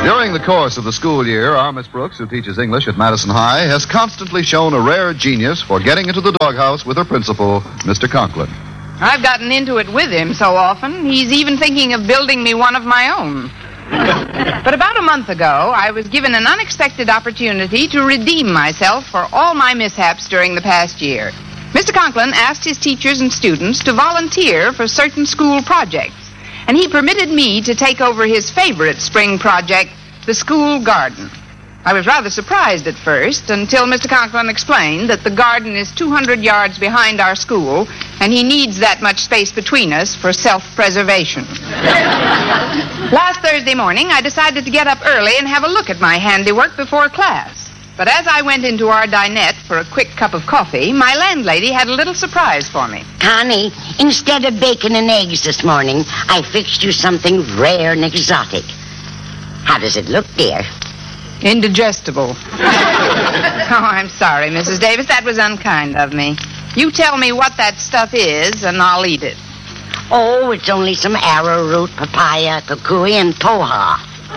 During the course of the school year, our Miss Brooks, who teaches English at Madison High, has constantly shown a rare genius for getting into the doghouse with her principal, Mr. Conklin. I've gotten into it with him so often, he's even thinking of building me one of my own. But about a month ago, I was given an unexpected opportunity to redeem myself for all my mishaps during the past year. Mr. Conklin asked his teachers and students to volunteer for certain school projects, and he permitted me to take over his favorite spring project, the school garden. I was rather surprised at first until Mr. Conklin explained that the garden is 200 yards behind our school, and he needs that much space between us for self-preservation. Last Thursday morning, I decided to get up early and have a look at my handiwork before class. But as I went into our dinette for a quick cup of coffee, my landlady had a little surprise for me. Connie, instead of bacon and eggs this morning, I fixed you something rare and exotic. How does it look, dear? Indigestible. Oh, I'm sorry, Mrs. Davis. That was unkind of me. You tell me what that stuff is, and I'll eat it. Oh, it's only some arrowroot, papaya, kukui, and poha.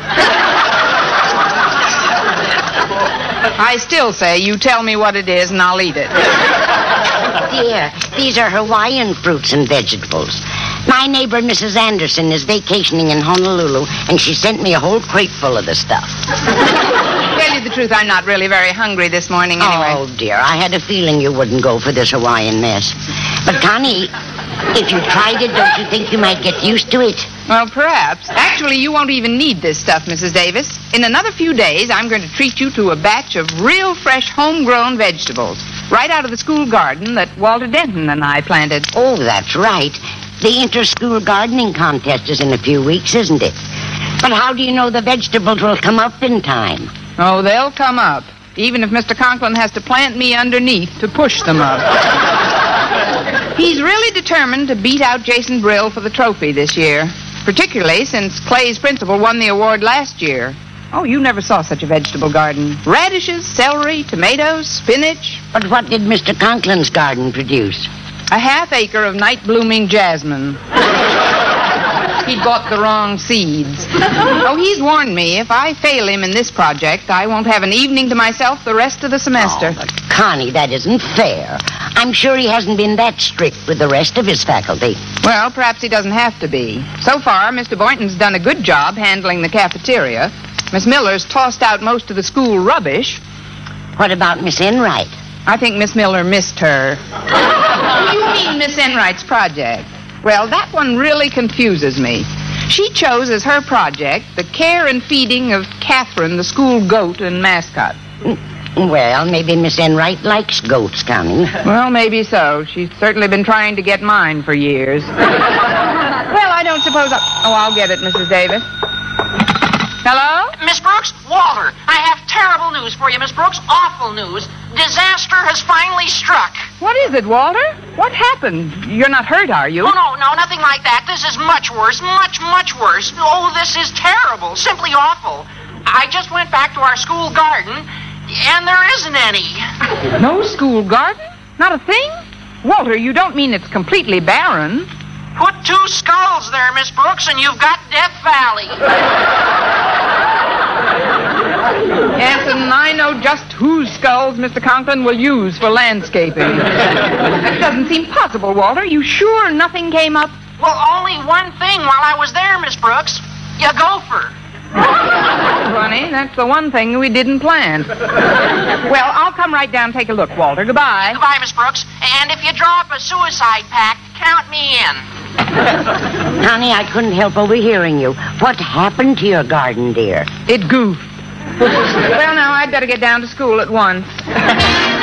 I still say you tell me what it is, and I'll eat it. Dear, these are Hawaiian fruits and vegetables. My neighbor, Mrs. Anderson, is vacationing in Honolulu, and she sent me a whole crate full of the stuff. Tell you the truth, I'm not really very hungry this morning anyway. Oh, dear, I had a feeling you wouldn't go for this Hawaiian mess. But, Connie, if you tried it, don't you think you might get used to it? Well, perhaps. Actually, you won't even need this stuff, Mrs. Davis. In another few days, I'm going to treat you to a batch of real fresh homegrown vegetables, right out of the school garden that Walter Denton and I planted. Oh, that's right. The inter-school gardening contest is in a few weeks, isn't it? But how do you know the vegetables will come up in time? Oh, they'll come up, even if Mr. Conklin has to plant me underneath to push them up. He's really determined to beat out Jason Brill for the trophy this year, particularly since Clay's principal won the award last year. Oh, you never saw such a vegetable garden. Radishes, celery, tomatoes, spinach. But what did Mr. Conklin's garden produce? A half-acre of night-blooming jasmine. He'd bought the wrong seeds. Oh, he's warned me if I fail him in this project, I won't have an evening to myself the rest of the semester. Oh, but Connie, that isn't fair. I'm sure he hasn't been that strict with the rest of his faculty. Well, perhaps he doesn't have to be. So far, Mr. Boynton's done a good job handling the cafeteria. Miss Miller's tossed out most of the school rubbish. What about Miss Enright? I think Miss Miller missed her. You mean Miss Enright's project? Well, that one really confuses me. She chose as her project the care and feeding of Catherine, the school goat and mascot. Well, maybe Miss Enright likes goats, Connie. Well, maybe so. She's certainly been trying to get mine for years. Well, I don't suppose I'll get it, Mrs. Davis. Hello? Miss Brooks? Walter, I have terrible news for you, Miss Brooks. Awful news. Disaster has finally struck. What is it, Walter? What happened? You're not hurt, are you? Oh, no, nothing like that. This is much worse, much worse. Oh, this is terrible, simply awful. I just went back to our school garden, and there isn't any. No school garden? Not a thing? Walter, you don't mean it's completely barren. Put 2 skulls there, Miss Brooks, and you've got Death Valley. Yes, and I know just whose skulls Mr. Conklin will use for landscaping. That doesn't seem possible, Walter. You sure nothing came up? Well, only one thing while I was there, Miss Brooks. You gopher. Funny, that's the one thing we didn't plan. Well, I'll come right down and take a look, Walter. Goodbye. Goodbye, Miss Brooks. And if you draw up a suicide pact, count me in. Connie, I couldn't help overhearing you. What happened to your garden, dear? It goofed. Well, now, I'd better get down to school at once.